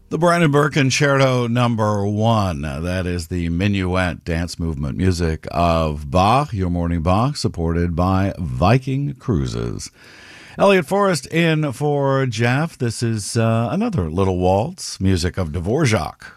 The Brandenburg Concerto number 1. That is the minuet dance movement music of Bach, Your Morning Bach, supported by Viking Cruises. Elliot Forrest in for Jeff. This is another little waltz, music of Dvorak.